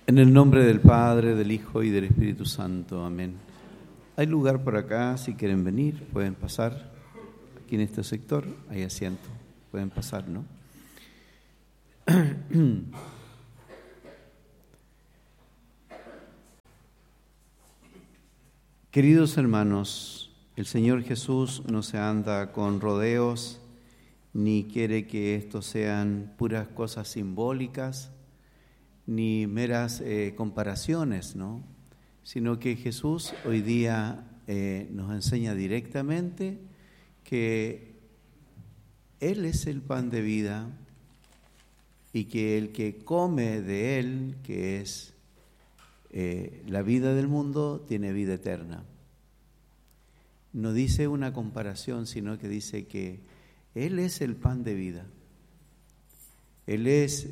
En el nombre del Padre, del Hijo y del Espíritu Santo. Amén. Hay lugar por acá, si quieren venir, pueden pasar. Aquí en este sector hay asiento, pueden pasar, ¿no? Queridos hermanos, el Señor Jesús no se anda con rodeos, ni quiere que esto sean puras cosas simbólicas, ni meras comparaciones, ¿no? Sino que Jesús hoy día nos enseña directamente que Él es el pan de vida y que el que come de Él, que es la vida del mundo, tiene vida eterna. No dice una comparación, sino que dice que Él es el pan de vida. Él es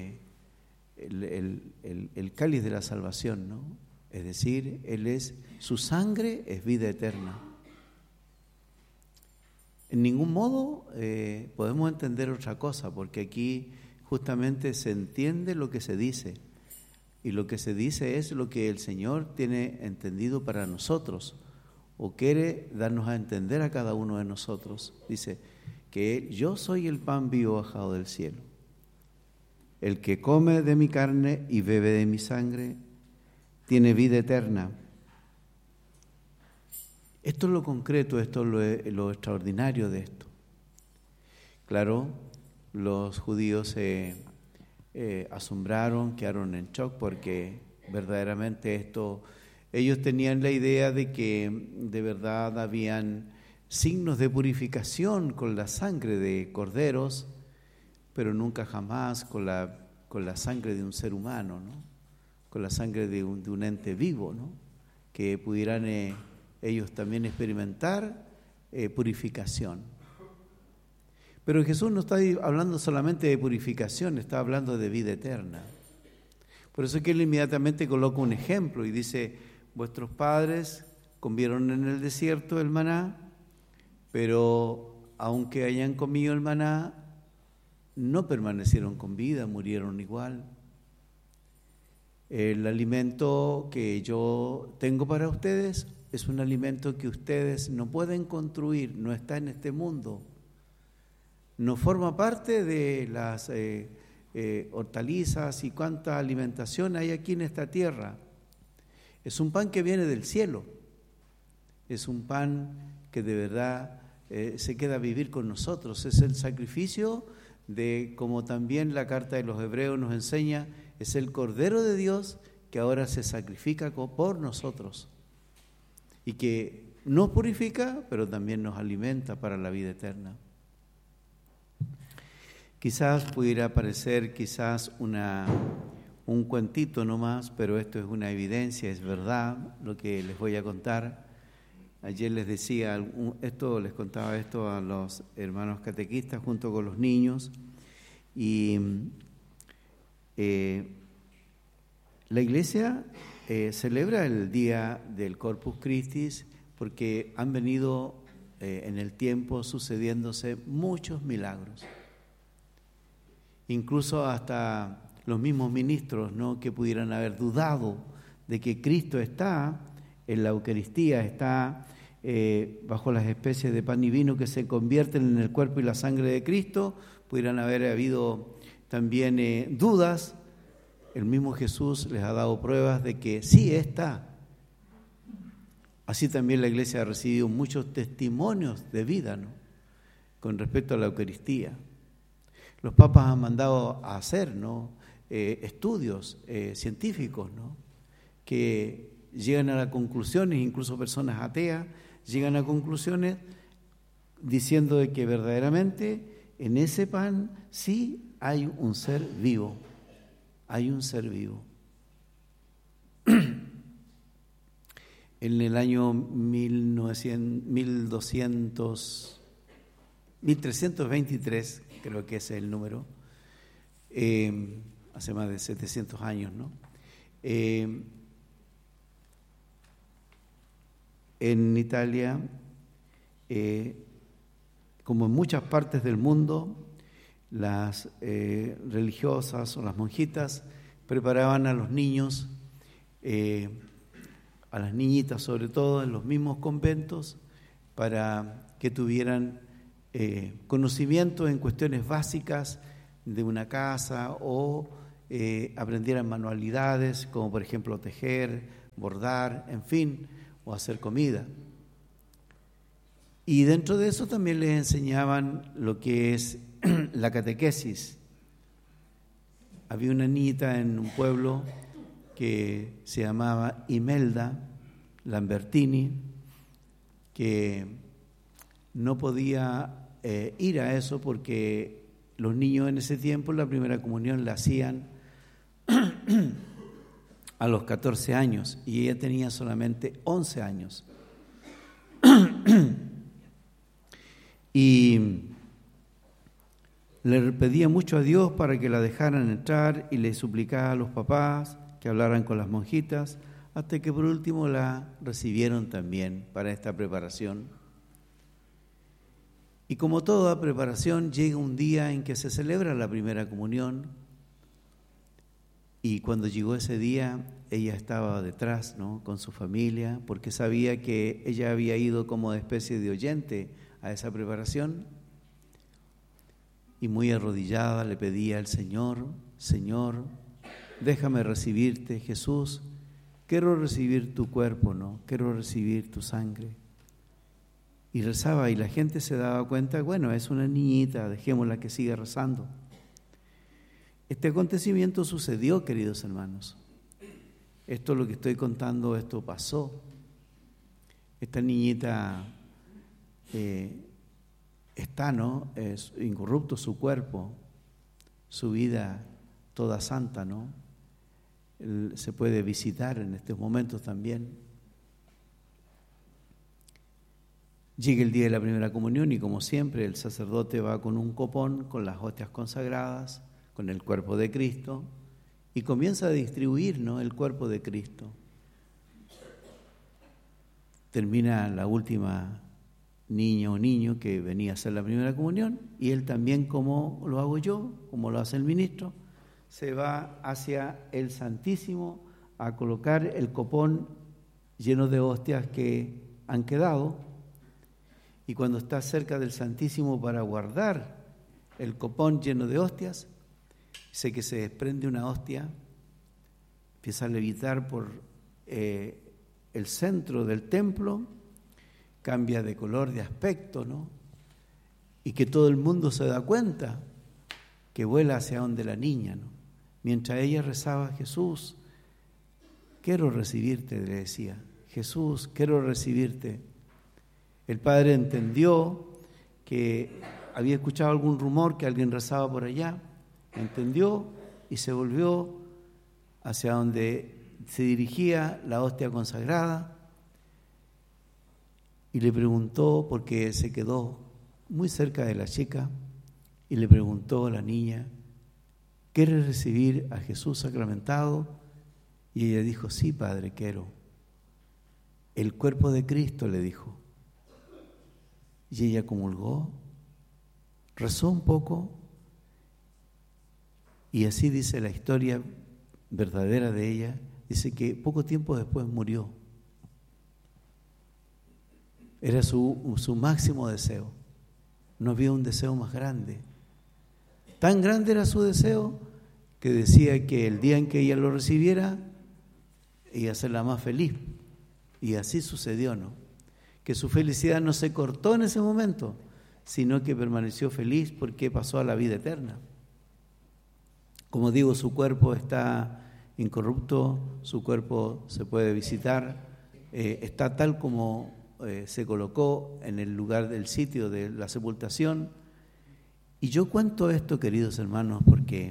el cáliz de la salvación, ¿no? Es decir, su sangre es vida eterna. En ningún modo podemos entender otra cosa, porque aquí justamente se entiende lo que se dice, y lo que se dice es lo que el Señor tiene entendido para nosotros, o quiere darnos a entender a cada uno de nosotros. Dice que yo soy el pan vivo bajado del cielo. El que come de mi carne y bebe de mi sangre tiene vida eterna. Esto es lo concreto, esto es lo extraordinario de esto. Claro, los judíos se asombraron, quedaron en shock, porque verdaderamente ellos tenían la idea de que de verdad habían signos de purificación con la sangre de corderos, pero nunca jamás con la sangre de un ser humano, ¿no? Con la sangre de un ente vivo, ¿no? Que pudieran ellos también experimentar purificación. Pero Jesús no está hablando solamente de purificación, está hablando de vida eterna. Por eso es que Él inmediatamente coloca un ejemplo y dice: vuestros padres comieron en el desierto el maná, pero aunque hayan comido el maná, no permanecieron con vida, murieron igual. El alimento que yo tengo para ustedes es un alimento que ustedes no pueden construir, no está en este mundo, no forma parte de las hortalizas y cuánta alimentación hay aquí en esta tierra. Es un pan que viene del cielo, es un pan que de verdad se queda a vivir con nosotros, es el sacrificio de, como también la carta de los Hebreos nos enseña, es el Cordero de Dios que ahora se sacrifica por nosotros y que nos purifica, pero también nos alimenta para la vida eterna. Quizás pudiera parecer un cuentito nomás, pero esto es una evidencia, es verdad lo que les voy a contar. Ayer les decía les contaba esto a los hermanos catequistas junto con los niños, y la Iglesia celebra el día del Corpus Christi porque han venido en el tiempo sucediéndose muchos milagros. Incluso hasta los mismos ministros, ¿no?, que pudieran haber dudado de que Cristo está en la Eucaristía, está bajo las especies de pan y vino que se convierten en el cuerpo y la sangre de Cristo, pudieran haber habido también dudas. El mismo Jesús les ha dado pruebas de que sí está. Así también la Iglesia ha recibido muchos testimonios de vida, ¿no?, con respecto a la Eucaristía. Los papas han mandado a hacer, ¿no?, estudios científicos, ¿no?, que llegan a las conclusiones, incluso personas ateas llegan a conclusiones diciendo de que verdaderamente en ese pan sí hay un ser vivo, hay un ser vivo. En el año 1323, creo que ese es el número, hace más de 700 años, ¿no? En Italia, como en muchas partes del mundo, las religiosas o las monjitas preparaban a los niños, a las niñitas sobre todo, en los mismos conventos, para que tuvieran conocimiento en cuestiones básicas de una casa o aprendieran manualidades como por ejemplo tejer, bordar, en fin, o hacer comida. Y dentro de eso también les enseñaban lo que es la catequesis. Había una niñita en un pueblo que se llamaba Imelda Lambertini, que no podía ir a eso porque los niños en ese tiempo la primera comunión la hacían a los 14 años y ella tenía solamente 11 años. Y le pedía mucho a Dios para que la dejaran entrar y le suplicaba a los papás que hablaran con las monjitas, hasta que por último la recibieron también para esta preparación. Y como toda preparación, llega un día en que se celebra la primera comunión, y cuando llegó ese día, ella estaba detrás, ¿no?, con su familia, porque sabía que ella había ido como especie de oyente a esa preparación, y muy arrodillada le pedía al Señor: Señor, déjame recibirte, Jesús, quiero recibir tu cuerpo, ¿no? Quiero recibir tu sangre. Y rezaba, y la gente se daba cuenta, bueno, es una niñita, dejémosla que siga rezando. Este acontecimiento sucedió, queridos hermanos. Esto es lo que estoy contando, esto pasó. Esta niñita está, ¿no?, es incorrupto su cuerpo, su vida toda santa, ¿no? Se puede visitar en estos momentos también. Llega el día de la primera comunión y, como siempre, el sacerdote va con un copón con las hostias consagradas, con el cuerpo de Cristo, y comienza a distribuir, ¿no?, el cuerpo de Cristo. Termina la última niña o niño que venía a hacer la primera comunión, y él también, como lo hago yo, como lo hace el ministro, se va hacia el Santísimo a colocar el copón lleno de hostias que han quedado, y cuando está cerca del Santísimo para guardar el copón lleno de hostias, sé que se desprende una hostia, empieza a levitar por el centro del templo, cambia de color, de aspecto, ¿no?, y que todo el mundo se da cuenta que vuela hacia donde la niña, ¿no? Mientras ella rezaba: Jesús, quiero recibirte, le decía, Jesús, quiero recibirte. El padre entendió que había escuchado algún rumor que alguien rezaba por allá, entendió y se volvió hacia donde se dirigía la hostia consagrada y le preguntó, porque se quedó muy cerca de la chica, y le preguntó a la niña: ¿quieres recibir a Jesús sacramentado? Y ella dijo: sí, padre, quiero. El cuerpo de Cristo, le dijo. Y ella comulgó, rezó un poco, y así dice la historia verdadera de ella, dice que poco tiempo después murió. Era su máximo deseo. No había un deseo más grande. Tan grande era su deseo que decía que el día en que ella lo recibiera iba a ser la más feliz. Y así sucedió, ¿no? Que su felicidad no se cortó en ese momento, sino que permaneció feliz porque pasó a la vida eterna. Como digo, su cuerpo está incorrupto, su cuerpo se puede visitar, está tal como se colocó en el lugar del sitio de la sepultación. Y yo cuento esto, queridos hermanos, porque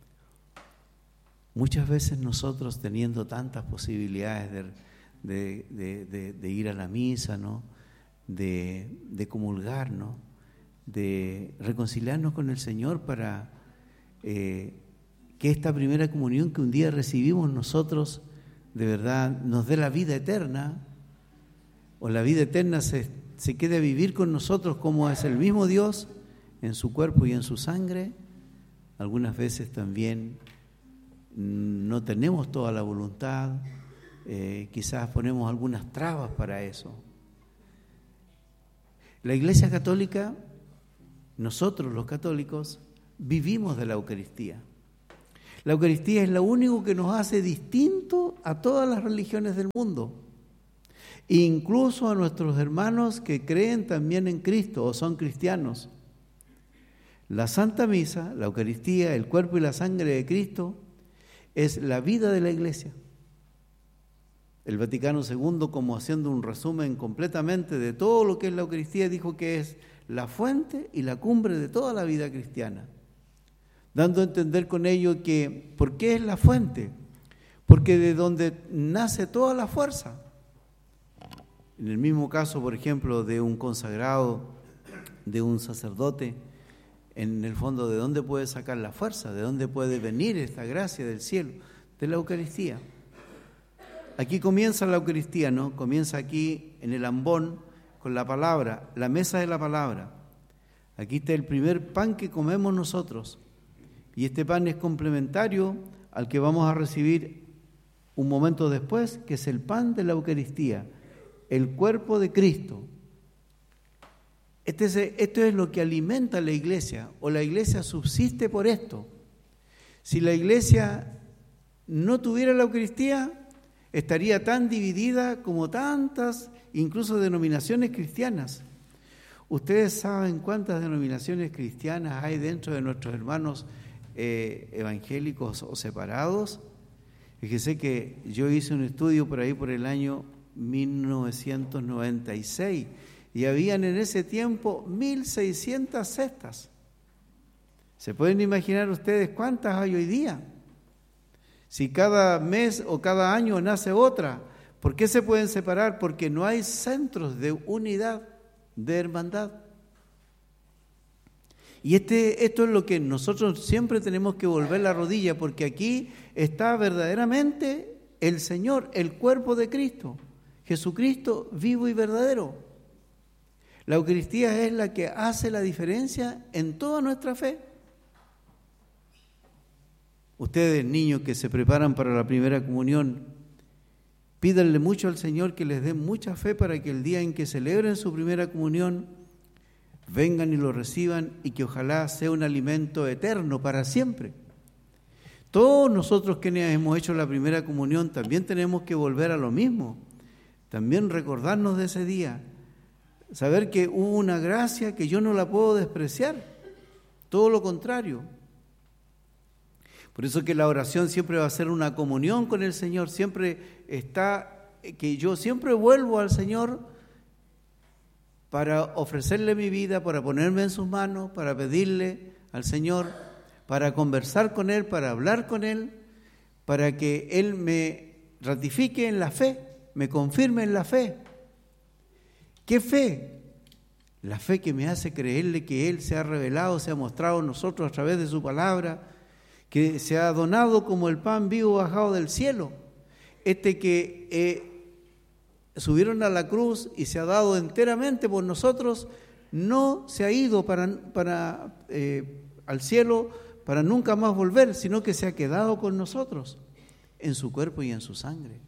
muchas veces nosotros, teniendo tantas posibilidades de ir a la misa, ¿no?, de comulgar, ¿no?, de reconciliarnos con el Señor para que esta primera comunión que un día recibimos nosotros de verdad nos dé la vida eterna, o la vida eterna se quede a vivir con nosotros como es el mismo Dios en su cuerpo y en su sangre. Algunas veces también no tenemos toda la voluntad, quizás ponemos algunas trabas para eso. La Iglesia Católica, nosotros los católicos, vivimos de la Eucaristía. La Eucaristía es lo único que nos hace distinto a todas las religiones del mundo, incluso a nuestros hermanos que creen también en Cristo o son cristianos. La Santa Misa, la Eucaristía, el cuerpo y la sangre de Cristo, es la vida de la Iglesia. El Vaticano II, como haciendo un resumen completamente de todo lo que es la Eucaristía, dijo que es la fuente y la cumbre de toda la vida cristiana, dando a entender con ello que, ¿por qué es la fuente? Porque de donde nace toda la fuerza. En el mismo caso, por ejemplo, de un consagrado, de un sacerdote, en el fondo, ¿de dónde puede sacar la fuerza? ¿De dónde puede venir esta gracia del cielo? De la Eucaristía. Aquí comienza la Eucaristía, ¿no? Comienza aquí en el ambón con la palabra, la mesa de la palabra. Aquí está el primer pan que comemos nosotros. Y este pan es complementario al que vamos a recibir un momento después, que es el pan de la Eucaristía, el cuerpo de Cristo. Esto es lo que alimenta a la Iglesia, o la Iglesia subsiste por esto. Si la Iglesia no tuviera la Eucaristía, estaría tan dividida como tantas, incluso denominaciones cristianas. ¿Ustedes saben cuántas denominaciones cristianas hay dentro de nuestros hermanos evangélicos o separados? Fíjese que yo hice un estudio por ahí por el año 1996 y habían en ese tiempo 1.600 sectas. ¿Se pueden imaginar ustedes cuántas hay hoy día? Si cada mes o cada año nace otra, ¿por qué se pueden separar? Porque no hay centros de unidad, de hermandad. Y esto es lo que nosotros siempre tenemos que volver la rodilla, porque aquí está verdaderamente el Señor, el cuerpo de Cristo, Jesucristo vivo y verdadero. La Eucaristía es la que hace la diferencia en toda nuestra fe. Ustedes, niños que se preparan para la primera comunión, pídanle mucho al Señor que les dé mucha fe para que el día en que celebren su primera comunión vengan y lo reciban y que ojalá sea un alimento eterno para siempre. Todos nosotros quienes hemos hecho la primera comunión también tenemos que volver a lo mismo, también recordarnos de ese día, saber que hubo una gracia que yo no la puedo despreciar, todo lo contrario. Por eso que la oración siempre va a ser una comunión con el Señor, siempre está, que yo siempre vuelvo al Señor para ofrecerle mi vida, para ponerme en sus manos, para pedirle al Señor, para conversar con Él, para hablar con Él, para que Él me ratifique en la fe, me confirme en la fe. ¿Qué fe? La fe que me hace creerle que Él se ha revelado, se ha mostrado a nosotros a través de su palabra, que se ha donado como el pan vivo bajado del cielo, que subieron a la cruz y se ha dado enteramente por nosotros, no se ha ido al cielo para nunca más volver, sino que se ha quedado con nosotros en su cuerpo y en su sangre.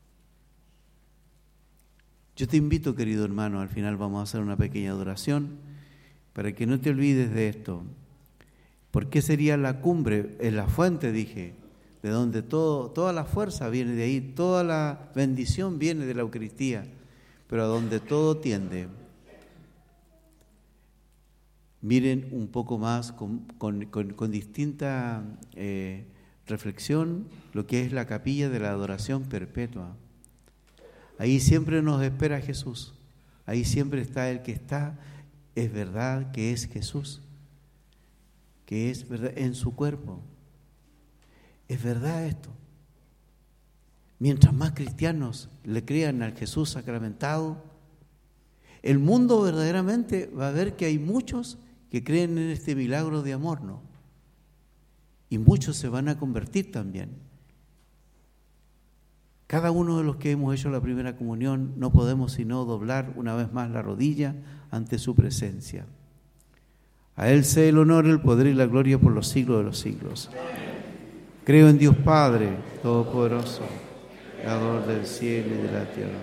Yo te invito, querido hermano, al final vamos a hacer una pequeña adoración para que no te olvides de esto. ¿Por qué sería la cumbre? Es la fuente, dije, de donde toda la fuerza viene de ahí, toda la bendición viene de la Eucaristía, pero a donde todo tiende. Miren un poco más con distinta reflexión lo que es la capilla de la adoración perpetua. Ahí siempre nos espera Jesús, ahí siempre está el que está, es verdad que es Jesús, que es verdad en su cuerpo. Es verdad esto. Mientras más cristianos le crean al Jesús sacramentado, el mundo verdaderamente va a ver que hay muchos que creen en este milagro de amor, ¿no? Y muchos se van a convertir también. Cada uno de los que hemos hecho la primera comunión no podemos sino doblar una vez más la rodilla ante su presencia. A Él sea el honor, el poder y la gloria por los siglos de los siglos. Creo en Dios Padre Todopoderoso, Creador del cielo y de la tierra.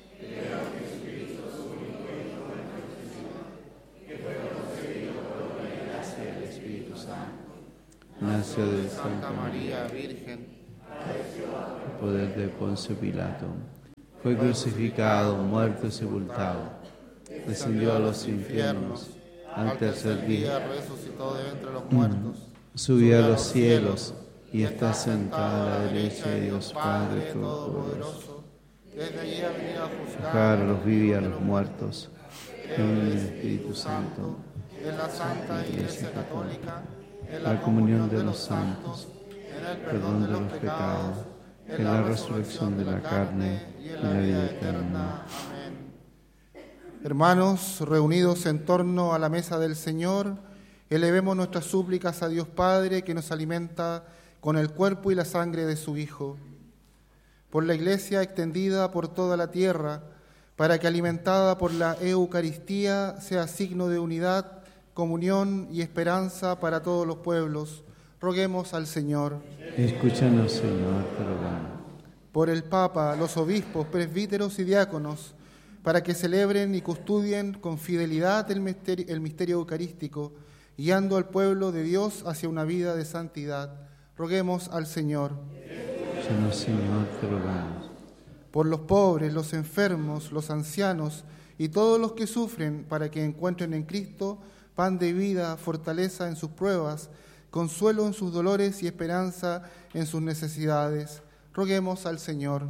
El Espíritu Santo nació de Santa María Virgen, el poder de Poncio Pilato. Fue crucificado, muerto y sepultado. Descendió a los infiernos. Al tercer día resucitó de entre los muertos. Subió a los cielos y está sentado a la derecha de Dios Padre Todopoderoso. Desde allí ha venido a Juzgar a los vivos y a los muertos. En el Espíritu Santo, en la Santa Iglesia Católica, en la comunión de los santos, en el perdón de los pecados, en la resurrección de la carne y en la vida eterna. Amén. Hermanos, reunidos en torno a la mesa del Señor, elevemos nuestras súplicas a Dios Padre, que nos alimenta con el cuerpo y la sangre de su Hijo. Por la Iglesia extendida por toda la tierra, para que alimentada por la Eucaristía sea signo de unidad, comunión y esperanza para todos los pueblos. Roguemos al Señor. Escúchanos, Señor, te rogamos. Por el Papa, los obispos, presbíteros y diáconos, para que celebren y custodien con fidelidad el misterio eucarístico, guiando al pueblo de Dios hacia una vida de santidad. Roguemos al Señor. Escúchanos, Señor, te rogamos. Por los pobres, los enfermos, los ancianos y todos los que sufren, para que encuentren en Cristo pan de vida, fortaleza en sus pruebas, consuelo en sus dolores y esperanza en sus necesidades. Roguemos al Señor.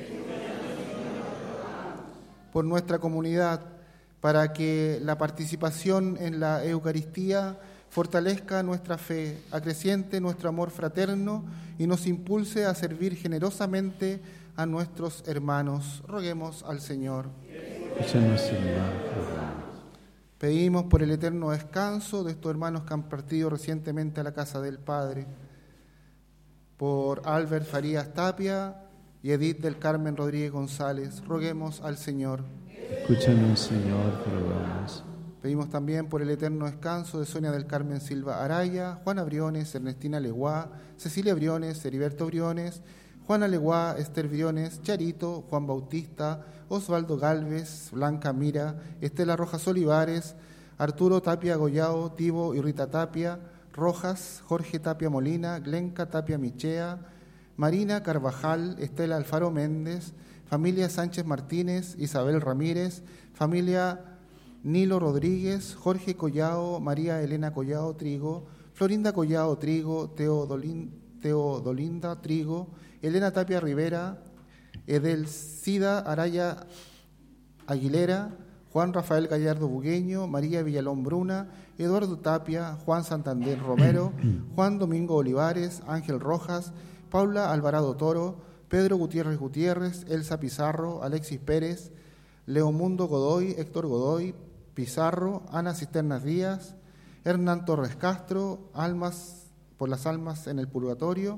Por nuestra comunidad, para que la participación en la Eucaristía fortalezca nuestra fe, acreciente nuestro amor fraterno y nos impulse a servir generosamente a nuestros hermanos. Roguemos al Señor. Escúchanos, Señor, te rogamos. Pedimos por el eterno descanso de estos hermanos que han partido recientemente a la casa del Padre. Por Albert Farías Tapia y Edith del Carmen Rodríguez González. Roguemos al Señor. Escúchanos, Señor, te rogamos. Pedimos también por el eterno descanso de Sonia del Carmen Silva Araya, Juana Briones, Ernestina Leguá, Cecilia Briones, Heriberto Briones, Juana Leguá, Esther Briones, Charito, Juan Bautista, Osvaldo Galvez, Blanca Mira, Estela Rojas Olivares, Arturo Tapia Goyao, Tibo y Rita Tapia, Rojas, Jorge Tapia Molina, Glenca Tapia Michea, Marina Carvajal, Estela Alfaro Méndez, familia Sánchez Martínez, Isabel Ramírez, familia Nilo Rodríguez, Jorge Collao, María Elena Collao Trigo, Florinda Collao Trigo, Teodolinda Trigo, Elena Tapia Rivera, Edelcida Araya Aguilera, Juan Rafael Gallardo Bugueño, María Villalón Bruna, Eduardo Tapia, Juan Santander Romero, Juan Domingo Olivares, Ángel Rojas, Paula Alvarado Toro, Pedro Gutiérrez Gutiérrez, Elsa Pizarro, Alexis Pérez, Leomundo Godoy, Héctor Godoy, Pizarro, Ana Cisternas Díaz, Hernán Torres Castro, Almas por las almas en el purgatorio,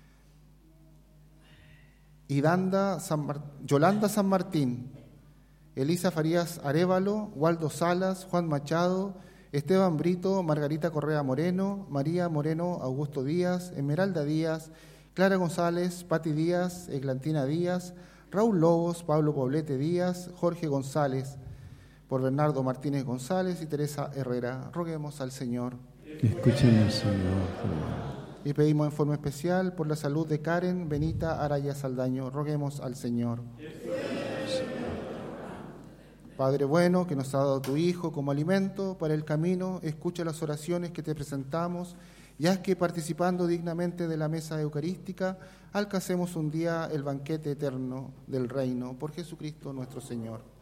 Yolanda San Martín, Elisa Farías Arévalo, Waldo Salas, Juan Machado, Esteban Brito, Margarita Correa Moreno, María Moreno Augusto Díaz, Esmeralda Díaz, Clara González, Pati Díaz, Eglantina Díaz, Raúl Lobos, Pablo Poblete Díaz, Jorge González, por Bernardo Martínez González y Teresa Herrera. Roguemos al Señor. Escúchenos, Señor. Y pedimos en forma especial por la salud de Karen Benita Araya Saldaño. Roguemos al Señor. Padre bueno, que nos ha dado tu Hijo como alimento para el camino, escucha las oraciones que te presentamos y haz que participando dignamente de la mesa eucarística alcancemos un día el banquete eterno del reino. Por Jesucristo nuestro Señor.